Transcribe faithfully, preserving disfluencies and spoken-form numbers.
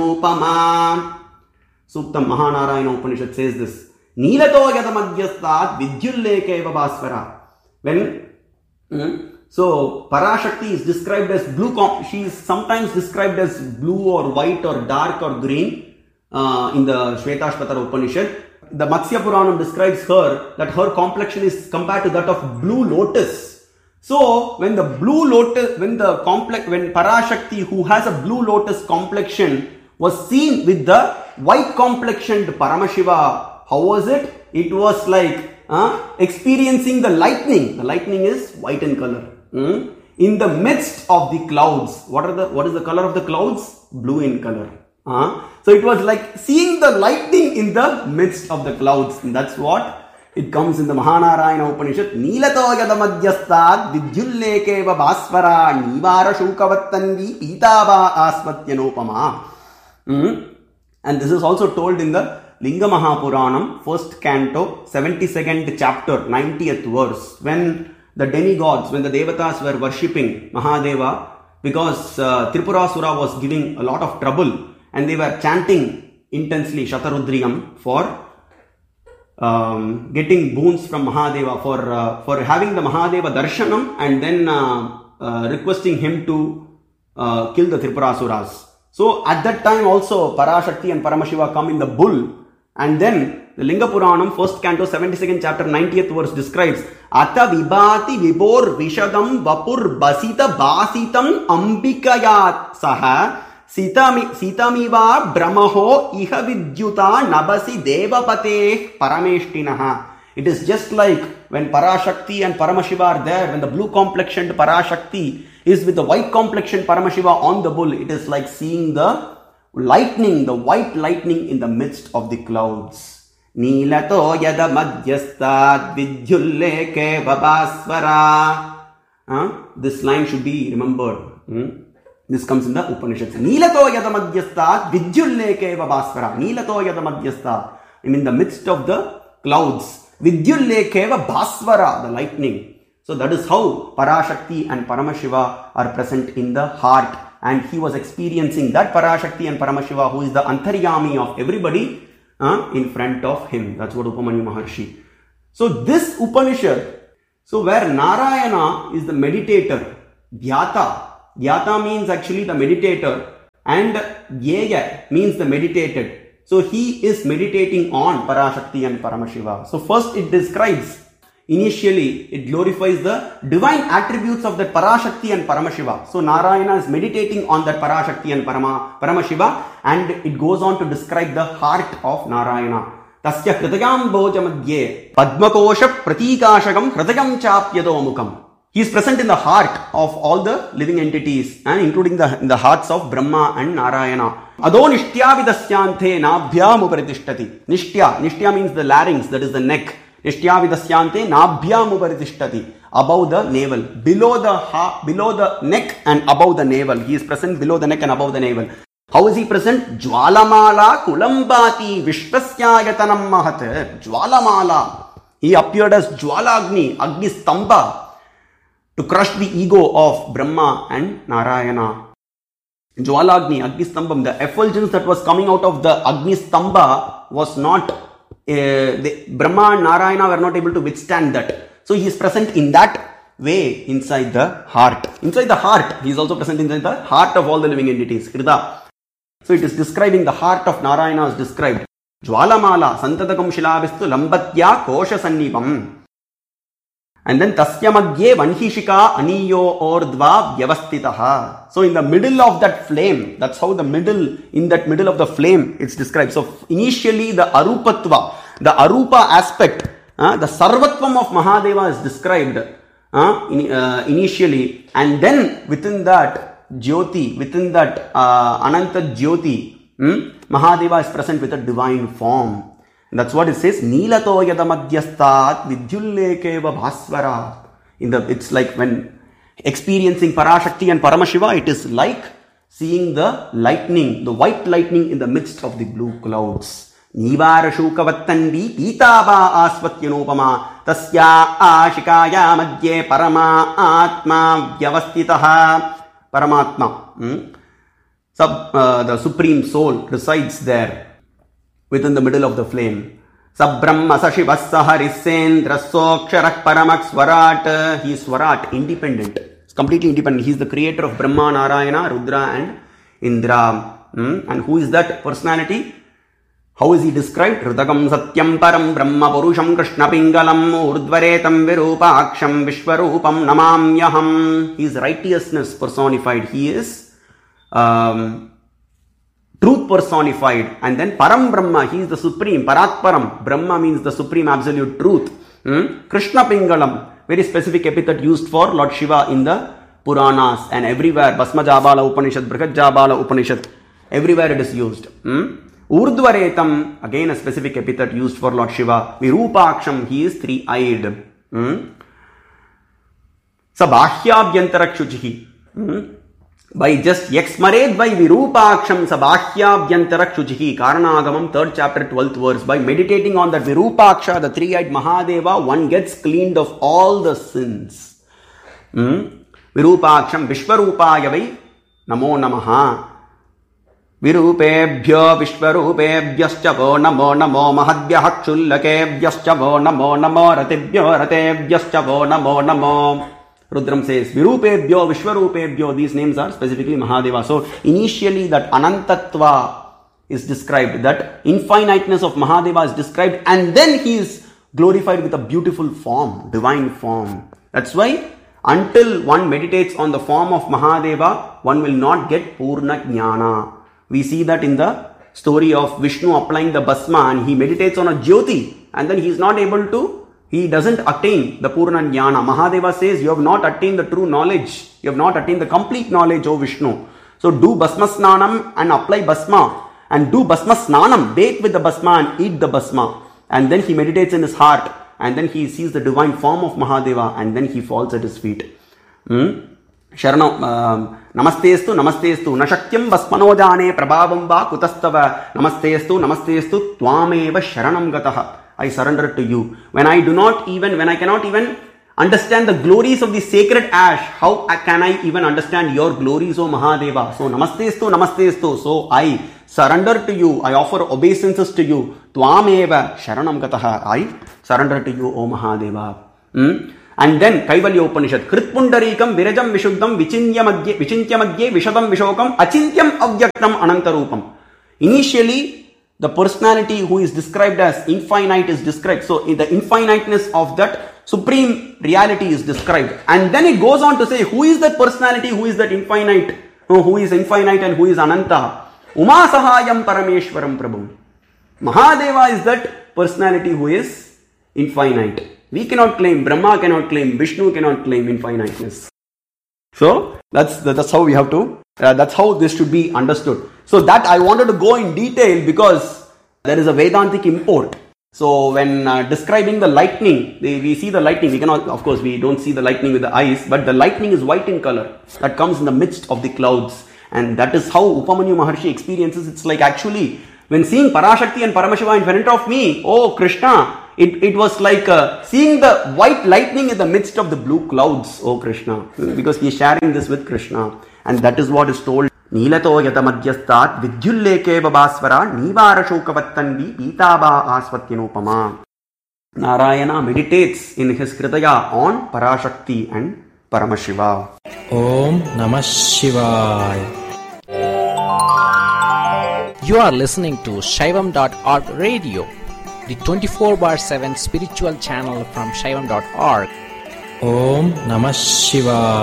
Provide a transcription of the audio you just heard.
Upama. Suktam Mahanarayana Upanishad says this. Nilato Yadamadhyasthat Vidyullekeva Bhasvara. When hmm, so Parashakti is described as blue, she is sometimes described as blue or white or dark or green uh, in the Shvetashvatara Upanishad. The Matsya Puranam describes her that her complexion is compared to that of blue lotus. So when the blue lotus, when the complex, when Parashakti who has a blue lotus complexion was seen with the white complexioned Paramashiva, how was it? It was like uh, experiencing the lightning. The lightning is white in color. Hmm? In the midst of the clouds. What are the? What is the color of the clouds? Blue in color. Uh, so it was like seeing the lightning in the midst of the clouds. And that's what it comes in the Mahanarayana Upanishad. Nilato yadamadhyastad vidyullekeva bhasvara nivara shukavatanvi pitava asvatyanopama. Mm. And this is also told in the Linga Mahapuranam, first canto, seventy-second chapter, ninetieth verse. When the demigods, when the devatas were worshipping Mahadeva, because uh, Tripurasura was giving a lot of trouble, and they were chanting intensely Shatarudriyam for um, getting boons from Mahadeva, for uh, for having the Mahadeva darshanam, and then uh, uh, requesting him to uh, kill the Tripurasuras. So at that time also Parashakti and Paramashiva come in the bull, and then the Linga Puranam, first canto, seventy-second chapter, ninetieth verse describes Ata vibhati vibor vishadam vapur basita basitam ambikayat saha Sitami, Sitamiva Brahmaho Iha Vidyuta Nabasi Devapate Parameshtinaha. It is just like when Parashakti and Paramashiva are there, when the blue complexioned Parashakti is with the white complexioned Paramashiva on the bull. It is like seeing the lightning, the white lightning in the midst of the clouds. Nilato yada madhyastad vidyulleke babasvara. Huh? This line should be remembered. Hmm? This comes in the Upanishads. Nilato yadamadhyasthat vidyullekeva bhasvara. Nilato yadamadhyasthat. In the midst of the clouds. Vidyullekeva bhasvara. The lightning. So that is how Parashakti and Paramashiva are present in the heart. And he was experiencing that Parashakti and Paramashiva, who is the Antaryami of everybody, uh, in front of him. That's what Upamanyu Maharshi. So this Upanishad, so where Narayana is the meditator, Dhyata. Dhyata means actually the meditator, and Dhyaya means the meditated. So he is meditating on Parashakti and Paramashiva. So first it describes, initially it glorifies the divine attributes of that Parashakti and Paramashiva. So Narayana is meditating on that Parashakti and Parama, Paramashiva, and it goes on to describe the heart of Narayana. Tasya hridayam bhojamadye padmakosha pratikashagam hridayam chapyadomukam. He is present in the heart of all the living entities, and including the, in the hearts of Brahma and Narayana. Ado nishtya vidasyante nabhyam uparitishthati. Nishtya, nishtya means the larynx, that is the neck. Nishtya vidasyante nabhyam uparitishthati. Above the navel, below the ha, below the neck and above the navel. He is present below the neck and above the navel. How is he present? Jwalamala kulambati vishwasyayatanam mahat. Jwalamala. He appeared as Jwalagni, Agni Stamba, to crush the ego of Brahma and Narayana. Jwalagni, Agni Stambam, the effulgence that was coming out of the Agni Stamba was not, uh, the, Brahma and Narayana were not able to withstand that. So he is present in that way inside the heart. Inside the heart, he is also present inside the heart of all the living entities. Hrida. So it is describing the heart of Narayana is described. Jwalamala, Santatakam Shilavistu Lambatya Kosha Sannipam. And then Tasya Madhye Vanhishika Aniyo Ordva Vyavastitaha. So in the middle of that flame, that's how the middle, in that middle of the flame, it's described. So initially the Arupatva, the Arupa aspect, uh, the Sarvatvam of Mahadeva is described uh, in, uh, initially. And then within that Jyoti, within that uh, Ananta Jyoti, hmm, Mahadeva is present with a divine form. And that's what it says. Nilato yadamadhyasthat vidyullekeva bhasvara. In the, it's like when experiencing Parashakti and Paramashiva, it is like seeing the lightning, the white lightning in the midst of the blue clouds. Nivara shukavatanvi pitava asvatyanopama tasya ashikaya madhye parama atma vyavastitaha. Paramatma. Hmm? Sub, uh, the Supreme Soul resides there within the middle of the flame. Sabrahma Sashivassa Harisendra Soksharak Paramak Swarat. He is Swarat, independent. It's completely independent. He is the creator of Brahma, Narayana, Rudra and Indra. Hmm? And who is that personality? How is he described? Ridagam Satyam Param Brahma Purusham Krishna Pingalam Urdvaretam Virupaksham Vishwarupam Namamyaham. He is righteousness personified. He is um, truth personified. And then Param Brahma, he is the supreme. Paratparam. Brahma means the supreme absolute truth. Hmm? Krishna Pingalam, very specific epithet used for Lord Shiva in the Puranas and everywhere. Bhasmajabala Upanishad, Brihajabala Upanishad, everywhere it is used. Hmm? Urdvaretam, again a specific epithet used for Lord Shiva. Virupaksham, he is three-eyed. Hmm? Sabahyabyantarakshuchihi. Hmm? By just Yaksmared by Virupaksham Sabahyabyantarakshuchihi. Karanagamam, third chapter, twelfth verse. By meditating on that Virupaksha, the three-eyed Mahadeva, one gets cleaned of all the sins. Hmm? Virupaksham Vishwarupayavai Namo Namaha. Virupebhyo Vishwarupebhyascha vo namo namo mahadvyah kshulakebhyascha vo namo namo ratebhyo ratebhyascha vo namo namo. Rudram says, Virupebhyo Vishwarupebhyo, these names are specifically Mahadeva. So initially that Anantatva is described, that infiniteness of Mahadeva is described, and then he is glorified with a beautiful form, divine form. That's why until one meditates on the form of Mahadeva, one will not get Purna Jnana. We see that in the story of Vishnu applying the Bhasma, and he meditates on a Jyoti, and then he is not able to, he doesn't attain the Purna Jnana. Mahadeva says, you have not attained the true knowledge. You have not attained the complete knowledge, O Vishnu. So do Bhasma Snanam and apply Bhasma, and do Bhasma Snanam, bathe with the Bhasma and eat the Bhasma. And then he meditates in his heart, and then he sees the divine form of Mahadeva, and then he falls at his feet. Hmm? Sharanam, uh, Namastestu, Namastestu, Nashakyam Basmanojane Prabhavam Va Kutastava, Namastestu, Namastestu, Tvameva Sharanam Gataha. I surrender to you. When I do not even, when I cannot even understand the glories of the sacred ash, how can I even understand your glories, O Mahadeva? So, Namastestu, Namastestu. So, I surrender to you. I offer obeisances to you. Tvameva Sharanam Gataha. I surrender to you, O Mahadeva. Hmm? And then Kaivalya Upanishad, Kritpundarikam Virajam Vishuddham Vichintya Madhye Vichintya Madhye Vishadam Vishokam Achintyam Avyaktam Anantarupam. Initially, the personality who is described as infinite is described. So, the infiniteness of that supreme reality is described. And then it goes on to say, who is that personality, who is that infinite, who is infinite and who is Ananta? Uma Sahayam Parameshwaram Prabhu. Mahadeva is that personality who is infinite. We cannot claim, Brahma cannot claim, Vishnu cannot claim infiniteness. So, that's that's how we have to, uh, that's how this should be understood. So, that I wanted to go in detail because there is a Vedantic import. So, when uh, describing the lightning, they, we see the lightning, we cannot, of course, we don't see the lightning with the eyes, but the lightning is white in color. That comes in the midst of the clouds. And that is how Upamanyu Maharshi experiences. It's like actually, when seeing Parashakti and Paramashiva in front of me, oh Krishna, It, it was like uh, seeing the white lightning in the midst of the blue clouds, oh Krishna. Because he is sharing this with Krishna. And that is what is told. Nilato yata madhyastat vidyulleke babasvara nivara shokavatanvi pitaba asvatyanupama. Narayana meditates in his Hridaya on Parashakti and Paramashiva. Om Namah Shivaya. You are listening to Shaivam dot org radio, the twenty-four bar seven spiritual channel from Shaivam dot org. Om Namah Shivaya.